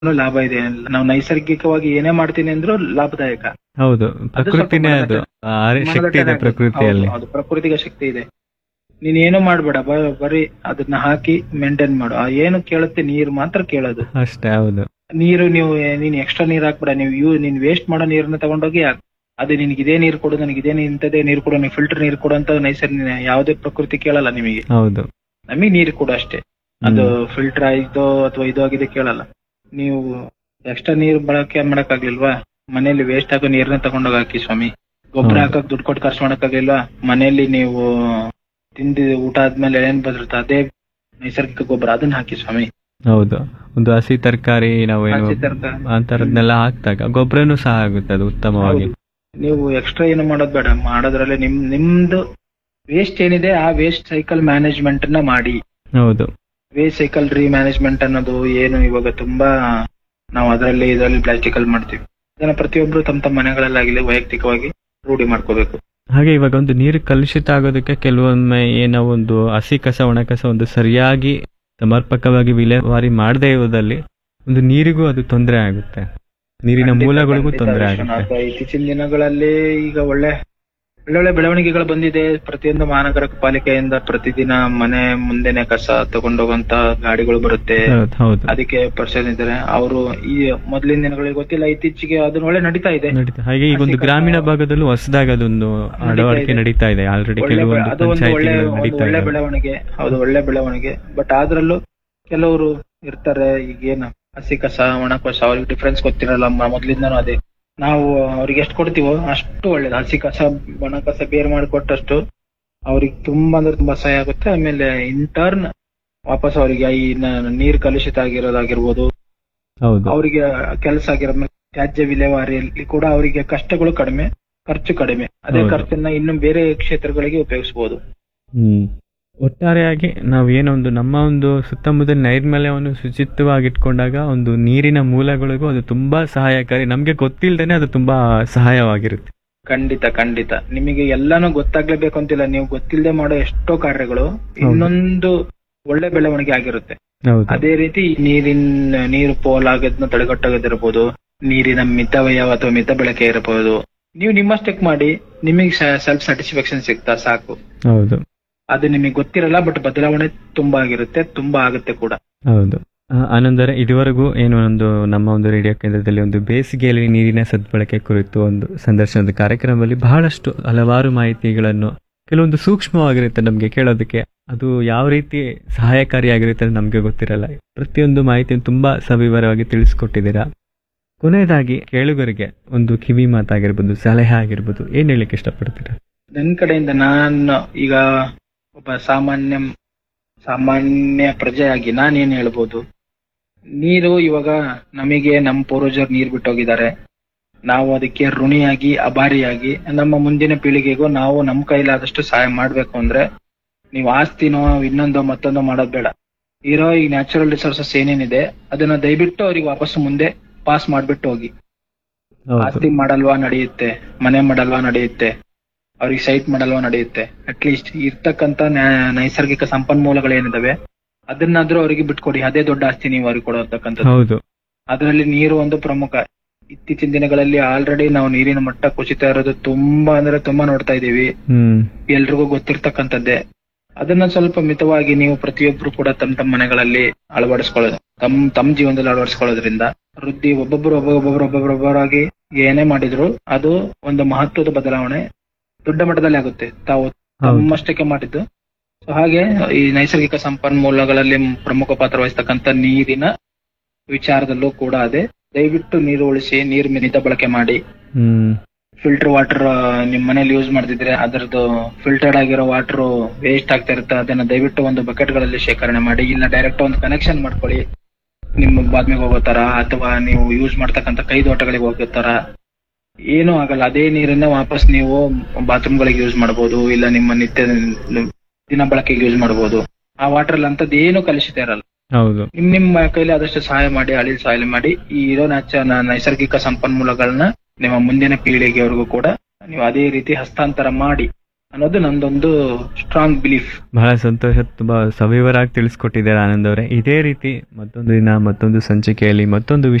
ಲಾಭ ಇದೆ. ನಾವು ನೈಸರ್ಗಿಕವಾಗಿ ಏನೇ ಮಾಡ್ತೀನಿ ಅಂದ್ರೂ ಲಾಭದಾಯಕ. ಹೌದು, ಅದು ಸ್ವಲ್ಪ ಪ್ರಕೃತಿನೇ ಅದು ಶಕ್ತಿ ಇದೆ ಪ್ರಕೃತಿಯಲ್ಲಿ. ಹೌದು, ಪ್ರಕೃತಿಗೆ ಶಕ್ತಿ ಇದೆ. ನೀನ್ ಏನು ಮಾಡ್ಬೇಡ, ಬರೀ ಅದನ್ನ ಹಾಕಿ ಮೇಂಟೈನ್ ಮಾಡು. ಏನು ಕೇಳುತ್ತೆ, ನೀರು ಮಾತ್ರ ಕೇಳೋದು ಅಷ್ಟೇ. ಹೌದು, ನೀರು ನೀನ್ ಎಕ್ಸ್ಟ್ರಾ ನೀರ್ ಹಾಕ್ಬೇಡ. ನೀನ್ ವೇಸ್ಟ್ ಮಾಡೋ ನೀರನ್ನ ತಗೊಂಡೋಗಿ ಹಾಕ್. ಅದೇ ನಿನ್ಗೆ ಇದೇ ನೀರು ಕೊಡು, ನನಗೆ ಇದೇ ಇಂಥದೇ ನೀರು ಕೊಡು, ನೀವು ಫಿಲ್ಟರ್ ನೀರು ಕೊಡು ಅಂತ ನೈಸರ್ಗಿಕ ಯಾವುದೇ ಪ್ರಕೃತಿ ಕೇಳಲ್ಲ ನಿಮಗೆ. ಹೌದು, ನಮಗೆ ನೀರು ಕೊಡು ಅಷ್ಟೇ. ಅದು ಫಿಲ್ಟರ್ ಆಯ್ತೋ ಅಥವಾ ಇದು ಆಗಿದೆ ಕೇಳಲ್ಲ. ನೀವು ಎಕ್ಸ್ಟ್ರಾ ನೀರು ಬಳಕೆ ಮಾಡಕ್ಕಾಗ್ಲಿಲ್ವಾ, ಮನೆಯಲ್ಲಿ ವೇಸ್ಟ್ ಆಗೋ ನೀರನ್ನ ತಗೊಂಡೋಗಿ ಹಾಕಿ ಸ್ವಾಮಿ. ಗೊಬ್ಬರ ಹಾಕಕ್ ದುಡ್ಡು ಕೊಟ್ಟು ಖರ್ಚು ಮಾಡಕ್ಕಾಗ್ಲಿಲ್ವಾ, ಮನೆಯಲ್ಲಿ ನೀವು ತಿಂದು ಊಟ ಆದ್ಮೇಲೆ ಏನ್ ಬದಿರುತ್ತೆ ಅದೇ ನೈಸರ್ಗಿಕ ಗೊಬ್ಬರ, ಅದನ್ನ ಹಾಕಿ ಸ್ವಾಮಿ. ಹೌದು. ಒಂದು ಹಸಿ ತರಕಾರಿ ನಾವೇನು ಹಸಿ ತರಕಾರಿ ಅಂತರದ್ನೆಲ್ಲ ಹಾಕ್ದಾಗ ಗೊಬ್ಬರನು ಸಹ ಆಗುತ್ತೆ ಅದು ಉತ್ತಮವಾಗಿ. ನೀವು ಎಕ್ಸ್ಟ್ರಾ ಏನು ಮಾಡೋದ್ ಬೇಡ. ಮಾಡೋದ್ರಲ್ಲಿ ನಿಮ್ದು ವೇಸ್ಟ್ ಏನಿದೆ ಆ ವೇಸ್ಟ್ ಸೈಕಲ್ ಮ್ಯಾನೇಜ್ಮೆಂಟ್ ನ ಮಾಡಿ. ಹೌದು, ವೇಸ್ಟ್ ಸೈಕಲ್ ಮ್ಯಾನೇಜ್ಮೆಂಟ್ ಅನ್ನೋದು ಏನು ಇವಾಗ ತುಂಬಾ ನಾವು ಇದರಲ್ಲಿ ಪ್ಲಾಸ್ಟಿಕ್ ಅಲ್ಲಿ ಮಾಡ್ತೀವಿ. ಅದನ್ನ ಪ್ರತಿಯೊಬ್ರು ತಮ್ಮ ಮನೆಗಳಲ್ಲಾಗಲಿ ವೈಯಕ್ತಿಕವಾಗಿ ರೂಢಿ ಮಾಡ್ಕೋಬೇಕು. ಹಾಗೆ ಇವಾಗ ಒಂದು ನೀರು ಕಲುಷಿತ ಆಗೋದಕ್ಕೆ ಕೆಲವೊಮ್ಮೆ ಏನೋ ಒಂದು ಹಸಿ ಕಸ ಒಣ ಕಸ ಒಂದು ಸರಿಯಾಗಿ ಸಮರ್ಪಕವಾಗಿ ವಿಲೇವಾರಿ ಮಾಡದೇ ಇರೋದಲ್ಲಿ ಒಂದು ನೀರಿಗೂ ಅದು ತೊಂದರೆ ಆಗುತ್ತೆ, ನೀರಿನ ಮೂಲಗಳಿಗೂ ತೊಂದರೆ ಆಗುತ್ತೆ. ಇತ್ತೀಚಿನ ದಿನಗಳಲ್ಲಿ ಈಗ ಒಳ್ಳೆ ಬೆಳವಣಿಗೆಗಳು ಬಂದಿದೆ. ಪ್ರತಿಯೊಂದು ಮಹಾನಗರ ಪಾಲಿಕೆಯಿಂದ ಪ್ರತಿದಿನ ಮನೆ ಮುಂದೆನೆ ಕಸ ತಗೊಂಡೋಗಂತ ಗಾಡಿಗಳು ಬರುತ್ತೆ. ಅದಕ್ಕೆ ಪರ್ಸನ್ ಇದ್ದಾರೆ ಅವರು. ಈ ಮೊದಲಿನ ದಿನಗಳಿಗೆ ಗೊತ್ತಿಲ್ಲ, ಇತ್ತೀಚೆಗೆ ಅದನ್ನ ಒಳ್ಳೆ ನಡೀತಾ ಇದೆ. ಹಾಗೆ ಈಗ ಒಂದು ಗ್ರಾಮೀಣ ಭಾಗದಲ್ಲೂ ಹೊಸದಾಗಿ ಅದೊಂದು ಅಳವಡಿಕೆ ನಡೀತಾ ಇದೆ ಆಲ್ರೆಡಿ. ಅದು ಒಂದು ಒಳ್ಳೆ ಬೆಳವಣಿಗೆ. ಹೌದು, ಒಳ್ಳೆ ಬೆಳವಣಿಗೆ. ಬಟ್ ಅದ್ರಲ್ಲೂ ಕೆಲವರು ಇರ್ತಾರೆ, ಈಗೇನು ಹಸಿ ಕಸ ಒಣ ಕಸ ಅವ್ರಿಗೆ ಡಿಫ್ರೆನ್ಸ್ ಗೊತ್ತಿರಲ್ಲ. ಮೊದ್ಲಿಂದನೂ ಅದೇ, ನಾವು ಅವ್ರಿಗೆ ಎಷ್ಟು ಕೊಡ್ತೀವೋ ಅಷ್ಟು ಒಳ್ಳೇದು. ಹಸಿ ಕಸ ಒಣ ಕಸ ಬೇರೆ ಮಾಡಿಕೊಟ್ಟಷ್ಟು ಅವ್ರಿಗೆ ತುಂಬಾ ಅಂದ್ರೆ ತುಂಬಾ ಸಹಾಯ ಆಗುತ್ತೆ. ಆಮೇಲೆ ಇಂಟರ್ನ್ ವಾಪಸ್ ಅವರಿಗೆ ಈ ನೀರು ಕಲುಷಿತ ಆಗಿರೋದಾಗಿರ್ಬೋದು, ಅವರಿಗೆ ಕೆಲಸ ಆಗಿರೋ ತ್ಯಾಜ್ಯ ವಿಲೇವಾರಿಯಲ್ಲಿ ಕೂಡ ಅವರಿಗೆ ಕಷ್ಟಗಳು ಕಡಿಮೆ, ಖರ್ಚು ಕಡಿಮೆ. ಅದೇ ಖರ್ಚನ್ನ ಇನ್ನು ಬೇರೆ ಕ್ಷೇತ್ರಗಳಿಗೆ ಉಪಯೋಗಿಸಬಹುದು. ಒಟ್ಟಾರೆಯಾಗಿ ನಾವು ಏನೊಂದು ನಮ್ಮ ಒಂದು ಸುತ್ತಮುತ್ತ ನೈರ್ಮಲ್ಯವನ್ನು ಶುಚಿತ್ವವಾಗಿಟ್ಕೊಂಡಾಗ ಒಂದು ನೀರಿನ ಮೂಲಗಳಿಗೂ ಅದು ತುಂಬಾ ಸಹಾಯಕಾರಿ. ನಮ್ಗೆ ಗೊತ್ತಿಲ್ದೇನೆ ಅದು ತುಂಬಾ ಸಹಾಯವಾಗಿರುತ್ತೆ. ಖಂಡಿತ ನಿಮಗೆ ಎಲ್ಲಾನು ಗೊತ್ತಾಗ್ಲೇಬೇಕು ಅಂತಿಲ್ಲ. ನೀವು ಗೊತ್ತಿಲ್ಲದೆ ಮಾಡೋ ಎಷ್ಟೋ ಕಾರ್ಯಗಳು ಇನ್ನೊಂದು ಒಳ್ಳೆ ಬೆಳವಣಿಗೆ ಆಗಿರುತ್ತೆ. ಅದೇ ರೀತಿ ನೀರು ಪೋಲಾಗೋದನ್ನ ತಡೆಗಟ್ಟೋದಿರ್ಬೋದು, ನೀರಿನ ಮಿತವ್ಯಯ ಅಥವಾ ಮಿತ ಬಳಕೆ ಇರಬಹುದು. ನೀವು ನಿಮ್ಮಷ್ಟಕ್ಕೆ ಮಾಡಿ, ನಿಮಗೆ ಸೆಲ್ಫ್ ಸ್ಯಾಟಿಸ್ಫ್ಯಾಕ್ಷನ್ ಸಿಗ್ತಾ ಸಾಕು. ಹೌದು, ಅದು ನಿಮಗೆ ಗೊತ್ತಿರಲ್ಲ, ಬಟ್ ಬದಲಾವಣೆ ತುಂಬಾ ಆಗಿರುತ್ತೆ, ತುಂಬಾ ಆಗುತ್ತೆ ಕೂಡ. ಹೌದು. ಆನಂದರೆ ಇದುವರೆಗೂ ಏನು ಒಂದು ನಮ್ಮ ಒಂದು ರೇಡಿಯೋ ಕೇಂದ್ರದಲ್ಲಿ ಒಂದು ಬೇಸಿಗೆಯಲ್ಲಿ ನೀರಿನ ಸದ್ಬಳಕೆ ಕುರಿತು ಒಂದು ಸಂದರ್ಶನದ ಕಾರ್ಯಕ್ರಮದಲ್ಲಿ ಬಹಳಷ್ಟು ಹಲವಾರು ಮಾಹಿತಿಗಳನ್ನು, ಕೆಲವೊಂದು ಸೂಕ್ಷ್ಮವಾಗಿರುತ್ತೆ ನಮ್ಗೆ ಕೇಳೋದಕ್ಕೆ, ಅದು ಯಾವ ರೀತಿ ಸಹಾಯಕಾರಿಯಾಗಿರುತ್ತೆ ನಮ್ಗೆ ಗೊತ್ತಿರಲ್ಲ. ಪ್ರತಿಯೊಂದು ಮಾಹಿತಿಯನ್ನು ತುಂಬಾ ಸವಿವರವಾಗಿ ತಿಳಿಸ್ಕೊಟ್ಟಿದ್ದೀರಾ. ಕೊನೆಯದಾಗಿ ಕೇಳುಗರಿಗೆ ಒಂದು ಕಿವಿ ಮಾತಾಗಿರ್ಬೋದು, ಸಲಹೆ ಆಗಿರ್ಬೋದು, ಏನ್ ಹೇಳಲಿಕ್ಕೆ ಇಷ್ಟಪಡ್ತೀರಾ? ನನ್ನ ಕಡೆಯಿಂದ ನಾನು ಈಗ ಒಬ್ಬ ಸಾಮಾನ್ಯ ಪ್ರಜೆಯಾಗಿ ನಾನೇನ್ ಹೇಳ್ಬೋದು, ನೀರು ಇವಾಗ ನಮಗೆ ನಮ್ಮ ಪೂರ್ವಜರು ನೀರು ಬಿಟ್ಟೋಗಿದ್ದಾರೆ. ನಾವು ಅದಕ್ಕೆ ಋಣಿಯಾಗಿ ಅಭಾರಿಯಾಗಿ ನಮ್ಮ ಮುಂದಿನ ಪೀಳಿಗೆಗೂ ನಾವು ನಮ್ಮ ಕೈಲಾದಷ್ಟು ಸಹಾಯ ಮಾಡ್ಬೇಕು. ಅಂದ್ರೆ ನೀವು ಆಸ್ತಿನೋ ಇನ್ನೊಂದೋ ಮತ್ತೊಂದೋ ಮಾಡೋದ್ ಬೇಡ. ಇರೋ ಈ ನ್ಯಾಚುರಲ್ ರಿಸೋರ್ಸಸ್ ಏನೇನಿದೆ ಅದನ್ನ ದಯವಿಟ್ಟು ಅವ್ರಿಗೆ ವಾಪಸ್ ಮುಂದೆ ಪಾಸ್ ಮಾಡ್ಬಿಟ್ಟು ಹೋಗಿ. ಆಸ್ತಿ ಮಾಡಲ್ವಾ ನಡೆಯುತ್ತೆ, ಮನೆ ಮಾಡಲ್ವಾ ನಡೆಯುತ್ತೆ, ಅವ್ರಿಗೆ ಸೈಟ್ ಮಾಡಲ್ವಾ ನಡೆಯುತ್ತೆ. ಅಟ್ಲೀಸ್ಟ್ ಇರ್ತಕ್ಕಂತ ನೈಸರ್ಗಿಕ ಸಂಪನ್ಮೂಲಗಳೇನಿದಾವೆ ಅದನ್ನಾದ್ರೂ ಅವರಿಗೆ ಬಿಟ್ಕೊಡಿ. ಅದೇ ದೊಡ್ಡ ಆಸ್ತಿ ನೀವು ಅವ್ರಿಗೆ ಕೊಡತಕ್ಕಂಥದ್ದು. ಅದರಲ್ಲಿ ನೀರು ಒಂದು ಪ್ರಮುಖ. ಇತ್ತೀಚಿನ ದಿನಗಳಲ್ಲಿ ಆಲ್ರೆಡಿ ನಾವು ನೀರಿನ ಮಟ್ಟ ಕುಸಿತಾ ಇರೋದು ತುಂಬಾ ಅಂದ್ರೆ ತುಂಬಾ ನೋಡ್ತಾ ಇದೀವಿ. ಎಲ್ರಿಗೂ ಗೊತ್ತಿರ್ತಕ್ಕಂಥದ್ದೇ. ಅದನ್ನ ಸ್ವಲ್ಪ ಮಿತವಾಗಿ ನೀವು ಪ್ರತಿಯೊಬ್ರು ಕೂಡ ತಮ್ಮ ಮನೆಗಳಲ್ಲಿ ಅಳವಡಿಸ್ಕೊಳ್ಳೋದು, ತಮ್ಮ ಜೀವನದಲ್ಲಿ ಅಳವಡಿಸ್ಕೊಳ್ಳೋದ್ರಿಂದ ವೃದ್ಧಿ ಒಬ್ಬೊಬ್ಬರಾಗಿ ಏನೇ ಮಾಡಿದ್ರು ಅದು ಒಂದು ಮಹತ್ವದ ಬದಲಾವಣೆ ದೊಡ್ಡ ಮಟ್ಟದಲ್ಲಿ ಆಗುತ್ತೆ, ತಾವು ತಮ್ಮಷ್ಟಕ್ಕೆ ಮಾಡಿದ್ದು. ಹಾಗೆ ಈ ನೈಸರ್ಗಿಕ ಸಂಪನ್ಮೂಲಗಳಲ್ಲಿ ಪ್ರಮುಖ ಪಾತ್ರ ವಹಿಸ್ತಕ್ಕಂಥ ನೀರಿನ ವಿಚಾರದಲ್ಲೂ ಕೂಡ ಅದೇ. ದಯವಿಟ್ಟು ನೀರು ಉಳಿಸಿ, ನೀರು ಮಿತ ಬಳಕೆ ಮಾಡಿ. ಫಿಲ್ಟರ್ ವಾಟರ್ ನಿಮ್ ಮನೇಲಿ ಯೂಸ್ ಮಾಡ್ತಿದ್ರೆ ಅದರದ್ದು ಫಿಲ್ಟರ್ಡ್ ಆಗಿರೋ ವಾಟರ್ ವೇಸ್ಟ್ ಆಗ್ತಾ ಇರುತ್ತೆ. ಅದನ್ನ ದಯವಿಟ್ಟು ಒಂದು ಬಕೆಟ್ ಗಳಲ್ಲಿ ಶೇಖರಣೆ ಮಾಡಿ, ಇಲ್ಲ ಡೈರೆಕ್ಟ್ ಒಂದು ಕನೆಕ್ಷನ್ ಮಾಡ್ಕೊಳ್ಳಿ. ನಿಮ್ಮ ಬಾತ್ಮಿಗೆ ಹೋಗೋ ತರ ಅಥವಾ ನೀವು ಯೂಸ್ ಮಾಡ್ತಕ್ಕಂಥ ಕೈದೋಟಗಳಿಗೆ ಹೋಗೋ ತರ ಏನೂ ಆಗಲ್ಲ. ಅದೇ ನೀರನ್ನ ವಾಪಸ್ ನೀವು ಬಾತ್ರೂಮ್ಗಳಿಗೆ ಯೂಸ್ ಮಾಡಬಹುದು, ಇಲ್ಲ ನಿಮ್ಮ ನಿತ್ಯ ದಿನ ಬಳಕೆಗೆ ಯೂಸ್ ಮಾಡಬಹುದು. ಆ ವಾಟರ್ ಅಲ್ಲಿ ಅಂತದ್ದು ಏನು ಕಲುಷಿತ ಇರಲ್ಲ. ನಿಮ್ಮ ಕೈಲಿ ಆದಷ್ಟು ಸಹಾಯ ಮಾಡಿ, ಸಹಾಯ ಮಾಡಿ. ಈ ಇರೋ ನೈಸರ್ಗಿಕ ಸಂಪನ್ಮೂಲಗಳನ್ನ ನಿಮ್ಮ ಮುಂದಿನ ಪೀಳಿಗೆವರೆಗೂ ಕೂಡ ನೀವು ಅದೇ ರೀತಿ ಹಸ್ತಾಂತರ ಮಾಡಿ. ಅನ್ನೋದು ನಂದೊಂದು ಸ್ಟ್ರಾಂಗ್ ಬಿಲೀಫ್. ಬಹಳ ಸಂತೋಷ, ತುಂಬಾ ಸವಿವರಾಗಿ ತಿಳಿಸ್ಕೊಟ್ಟಿದ್ದಾರೆ ಆನಂದ್ ಅವರೇ. ಇದೇ ರೀತಿ ಮತ್ತೊಂದು ದಿನ ಮತ್ತೊಂದು ಸಂಚಿಕೆಯಲ್ಲಿ ಮತ್ತೊಂದು